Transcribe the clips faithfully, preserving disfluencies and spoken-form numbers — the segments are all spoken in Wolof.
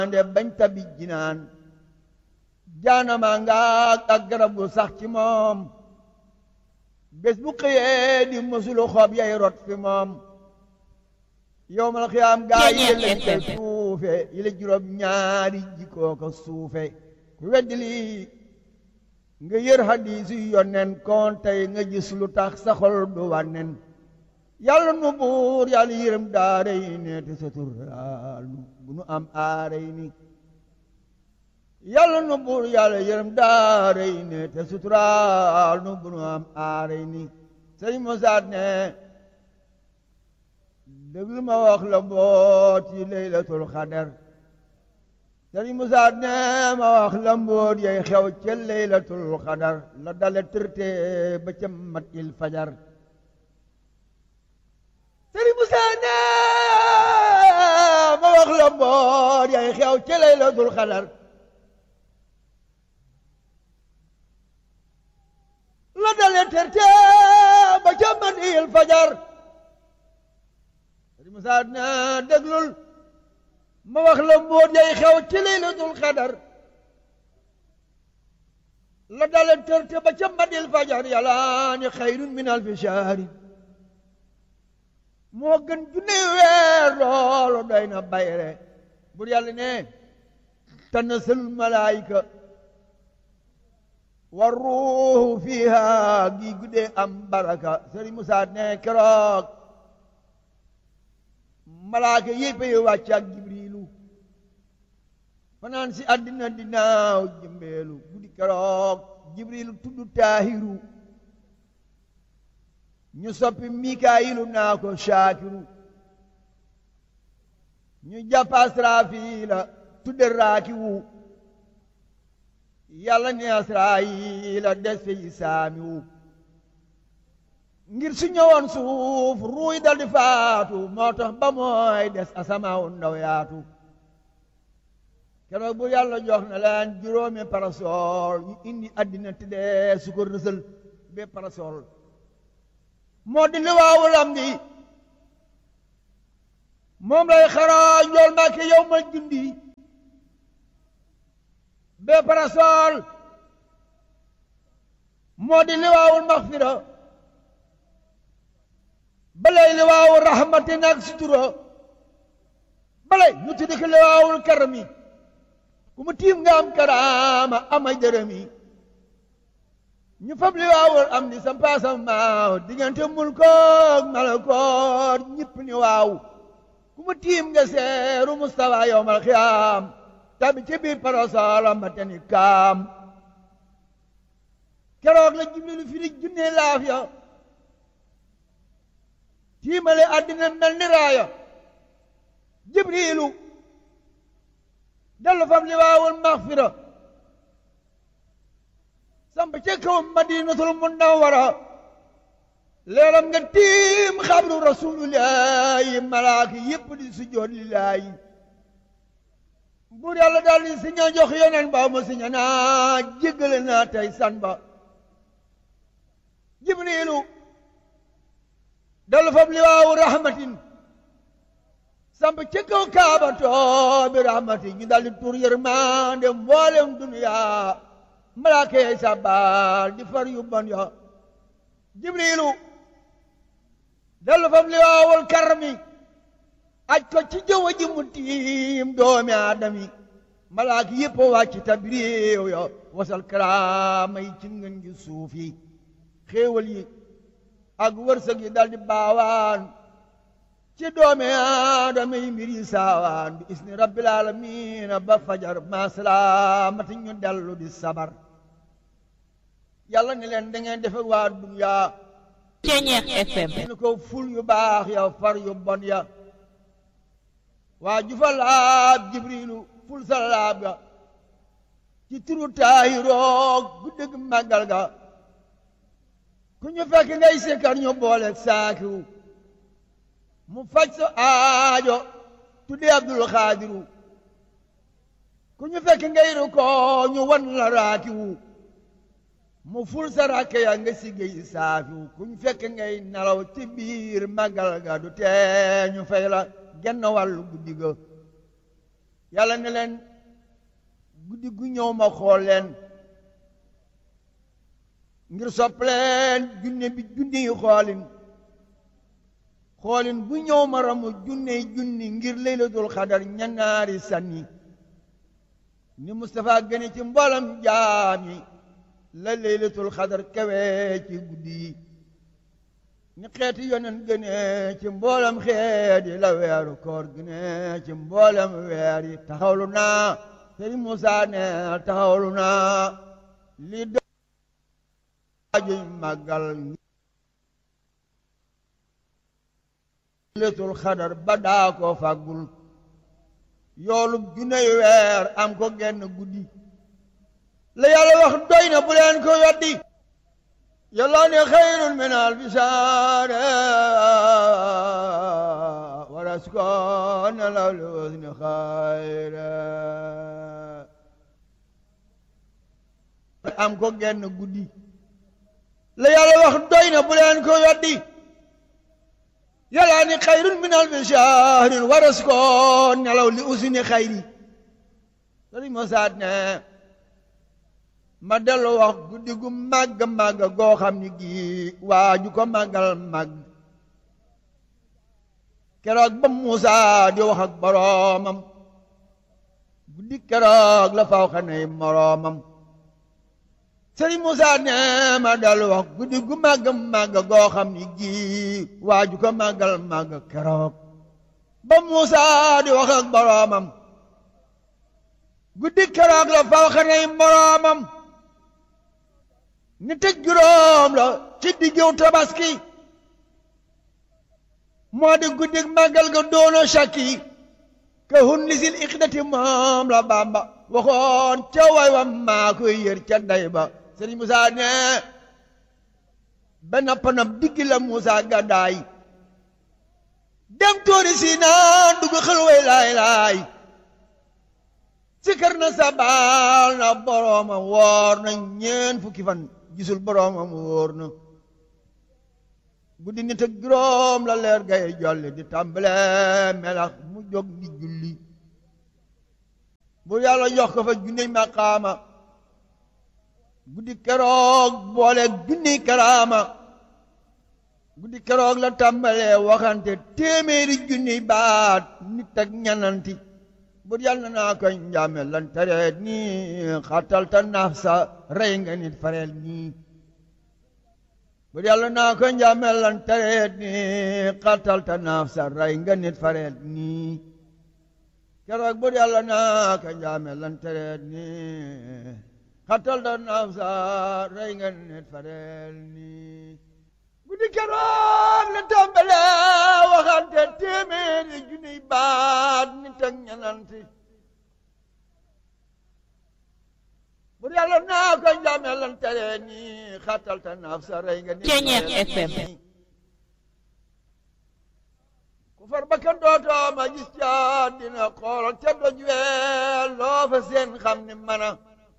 ande bañ tabi jinaan jaanama ngaak ak garab gu sax ci moom bés bu xëyee di mësulu xob yay rot fi moom yowmal xiyaam gaa yi lañ koy suufe yi la juróom ñaari jikkoo ko suufe ku weddi lii nga yër hadiis yu yonnen kon tey nga gis lu tax sa xol du wànnen yàlla nu buur yàlla yërëm daare yi ne te suturaal nu bu nu am aare yi ni yàlla nu buur yàlla yërëm daare yi ne te suturaal nu bu nu am aare yi ni sëñ Musaa ne déglu ma wax la mboot yi laylatul xadar sëñ Musaa ne ma wax la mboot yay xew ca laylatul xadar la dale tërte ba ca mat il fajar sëriñ Musaa ne ma wax la mboot yay xew ca laylatul xadar la dale tërte ba ca mat il fajar sëriñ Musaa ne déglul ma wax la mboot yay xew ca laylatul xadar la dale tërte ba ca mat il fajar yàlla ni xayrun min alfi shahri moo gën junne weer loolu doy na bayre bur yàlla ne tanazzalu malaayika wa ruuhu fiiha gi guddee am baraka sëriñ Musaa ne keroog malaaka yépp yi wàcc ak jibriilu fanaan si àddina dinaaw jëmbeelu guddi keroog jibriilu tudd taahiru ñu soppi mikaayilu naa ko shaakiru ñu jàpp asraafiila tudde raakiwu yàlla ne asraayiila des fi saamiwu ngir su ñëwoon suuf ruuy dal di faatu moo tax ba mooy des asamaawu ndaw yaatu keroog bu yàlla jox na leen juróomi parasol ñu indi àddina te dee su ko rësal be parasol moo di liwaawul am di moom lay xaraa njool Mbàkke yow ma jundi be parasol moo di liwaawul maxfira balay liwaawul rahmatin ak sutura balay ñu tuddi ko liwaawul karami ku mu tiim nga am karaama amay dërëmi ñu fab li waawul am di sa paasam maaw diggante mulkook malakoot ñëpp ni waaw ku mu tiim nga seeru Mustafa yawmal xiyaam tabi ci biir parasolam ba te ni kaam keroog la Jibrilu firi junne laaf ya tiimale àddina mel ni raaya Jibrilu dellu fab li waawul maxfira samp ca kaw madinatul munawwara leeram nga tiim xabru rasuulullaahi malaaka yépp di sujjoot lillaahi buur yàlla daal di siña jox yeneen ba mu siña naa jéggale naa tey san ba jibriilu dellu fab liwaawu rahmatin samp ca kaw kaaba too bi rahmatin ñu daal di tur yërmande mboolem duniyaa malaaka yey sabbaal di far yu bon ya jibriilu dellu fam liwaawul karmi aj ko ci jëw ji mu tiim doomi aadami malaaka yépp wàcc tabriiw ya wasal karaama yi ci ngën gi suuf yi xéewal yi ak wërsëg yi dal di baawaan ci doomi aadama yi mbir yi saawaan bi isni rabbil aalamiina ba fajar ma salaamati ñu dellu di sabar yàlla ne leen da ngeen defe waa duniyaa Ceñeex F M ñu ko ful yu baax ya far yu bon ya waa jufa laab jibriilu ful sa laab ga ci turu taahiroog guddëg màggal ga ku ñu fekk ngay sikkar ñu booleeg saakiru mu faj sa aajo tuddee Abdul Xaadiru ku ñu fekk ngay ruko ñu wan la raakiwu mu ful sa rakke ya nga siggéey saafiwu ku ñu fekk ngay nelaw ci biir màggal ga du tee ñu fay la genn wàllu guddi ga yàlla ne leen guddi gu ñëw ma xool leen ngir sopp leen junne bi junne yi xoolin xoolin bu ñëw ma ramu junne junni ngir laylatul xadar ñanaari sànni ni Mustafa gëne ci mboolam jaam yi la laylatul xadar kawe ci guddi yi ni xeeti yonen gëne ci mboolam xeet yi la weeru koor gëne ci mboolam weer yi taxawlu naa Sëriñ Musaa ne taxawlu naa li daajuñ màggal laylatul xadar ba daa ko fàggul yoolub juney weer am ko genn guddi la yàlla wax doy na bu leen ko weddi yàlla ne xayrun min alfi shahr wa raskon law li husni xayra am ko genn guddi la yàlla wax doy na bu leen ko weddi yàlla ni xayrun min alfi shahrin waras ko nelaw li usini xayri Sëriñ Musaa ne ma dellu wax guddi gu màgg màgg goo xam ni gii waa ju ko màggal màgg keroog ba Musaa di wax ak boroomam guddi keroog la faw xanay moroomam Sëriñ Musaa ne ma dellu wax guddi gu màgg màgg goo xam ni gii waa ju ko màggal màgg keroog ba Musaa di wax ak boroomam guddi keroog la faw xanay moroomam ni tëj juróom la ci diggu tabaski moo di guddi màggal ga doono shakki ka hun lisil iqdati moom la Bàmba waxoon ca way wa maa koy yër ca day ba Sëriñ Musaa ne ba nappanam diggi la Musaa gàddaay dem tóori si naan dugg xel way laay laay sikar na sabal na boroomam woor na ñeen fukki fan gisul boroomam wóor na guddi nit ak juróom la leer gay jolli di tàmbale melax mu jóg di julli bu yàlla jox ko fa junni maqaama guddi keroog boole junni karaama guddi keroog la tàmbale waxante téeméeri junni baat nit ak ñananti bur yàlla naa ko njàmme lan tareet nii xatal ta nafsa rey nga nit fareel nii bur yàlla naa ko njàmme lan tareet nii xatal ta nafsa rey nga nit fareel nii keroog bur yàlla naa ko njàmme lan tareet nii xatal ta nafsa rey nga nit fareel nii guddi keroog la tàmbale waxante téeméeri junniy baat nit ak ñananti bu yàlla naa ko njàmme lan tere ni xatal ta nafsa rey nga nit Ceñeex F M ku far bakkan dootoo ma gis ca dina xoolal ca doj weel loo fa seen xam ni mana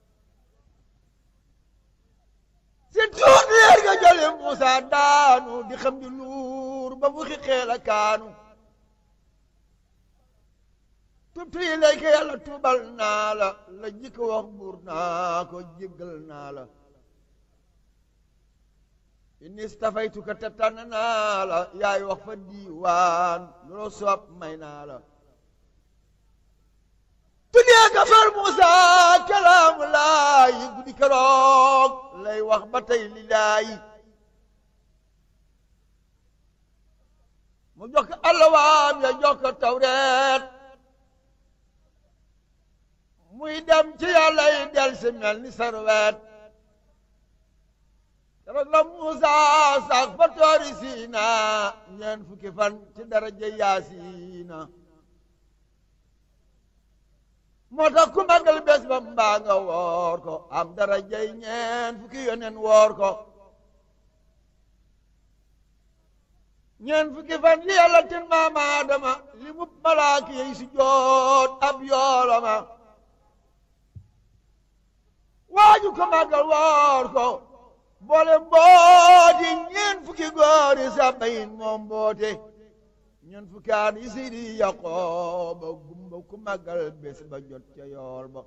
si tuut leer nga jële Musaa daanu di xam di luur ba mu xiqee la kaanu tubtu yi lay ko yàlla tuubal naa la la jikko wax buur naa ko jéggal naa la inni stafaytuka te tànn naa la yaay wax fa diiwaan loo soob may naa la tuddee ka far Musaa kalaamu laay guddi keroog lay wax ba tey li laay mu jox ko allawaam ya jox ko tawreet muy dem ci yàlla yi del si mel ni sarwet keroog la Musaa sax fa toori Siina ñeen fukki fan ci daraja Yaasiina moo tax ku màggal bés ba mbaa nga woor ko am darajay ñeen fukki yoneen woor ko ñeen fukki fan li yàlla tin maam Aadama li mu malaaka yi si joot ab yoolama waaju ko màggal woor ko boole mbooti ñeen fukki góori sa bayin moom mboote ñun fukkaan yi Seydi Yaqooba gumba ku màggal bés ba jot ca yool ba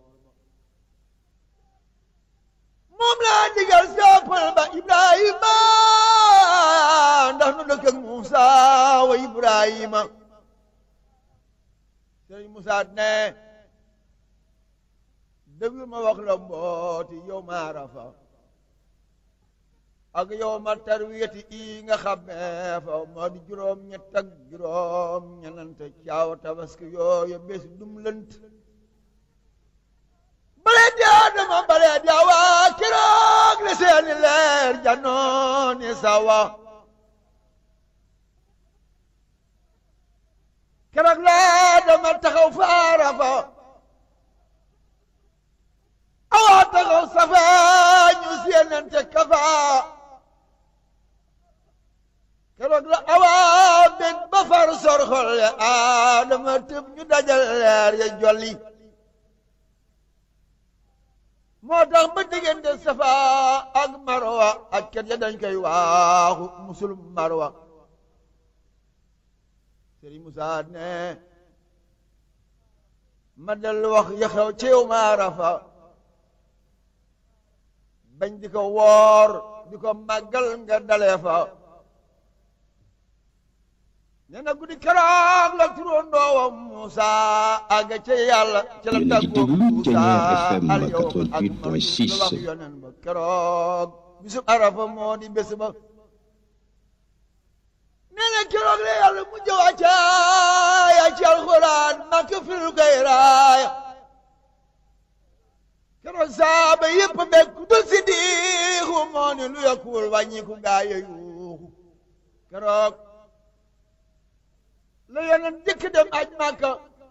moom laa digal soppal ba Ibrahima ndax nu dëkk ak Muusa wa Ibrahima Sëriñ Muusa ne déglu ma wax la mbooti yow ma Arafa ak yow ma tarwiyati i nga xam ne fa moo di juróom ñett ak juróom ñenante caaw tabaski yooyu bés dum lënt bale di Adama bale di Awa keroog le seeni leer janooni sawa keroog la Adama taxaw fa Arafa Awa taxaw Safa ñu seenante kafa keroog la Awa bég ba far sor xolle Adama tëb ñu dajal leer ya jolli moo tax ba diggante Safa ak Marwa ak ket ya dañ koy waaxu musul Marwa Sëriñ Musaa ne ma del wax ya xew ci yow ma Arafa bañ di ko woor di ko màggal nga dalee fa nee na guddi keroog la turandoowam Muusa àgga ca yàlla ca la tàggoo Muusa al yow ak ma wax yonen ba keroog bisub Arafa moo di bés ba nee na keroog la yàlla mu jëwa caaya ci alxuraan mak fil koy raaya keroog saaba yëpp bekk du si diixu moo ni lu yokkul wàññiku gaaya yuuxu keroog la yeneen jëkk dem aj Makka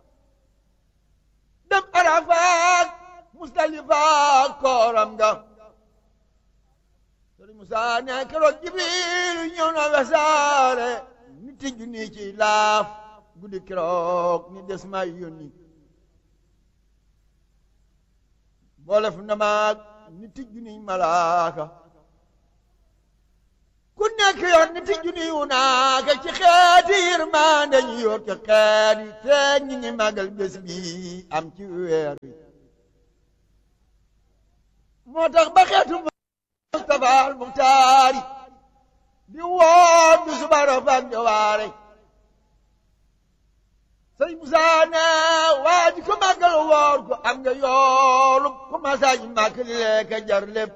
dem Arafaat Musdalifa kooram nga Sëriñ Musaa ne keroog Jibriil ñëw na wesaare nit junni ci laaf guddi keroog ni des may yónni boolef na maag nit junni malaaka ku nekk yoon nit junni wu naaka ci xeeti yërmande ñu yor ci xeet yi feeñ ñi ngi màggal bés bi am ci weer wi moo tax ba xeetu Mustafa al Muxtaari di woon du suba Arafa ak jawaare Sëriñ Musaa ne waa ji ko màggal woor ko am nga yoolu ko masaaji màkk li lekk jar lépp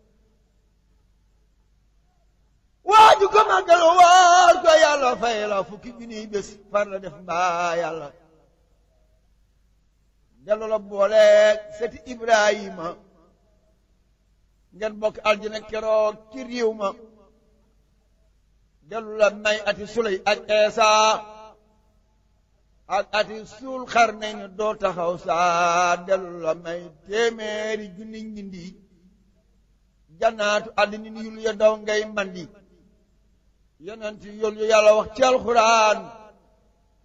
waa ji ko màggal woor ko yàlla fay la fukki junniy bés far la def mbaa yàlla dellu la booleeg seti Ibrahima ngeen bokk aljana keroog ci réew ma dellu la may ati Suley ak Eesa ak ati suul xar nañ ne doo taxaw saa dellu la may téeméeri junni ñindi jannaatu àddina yul ya daw ngay mandi yonent yul yu yàlla wax ci alxuraan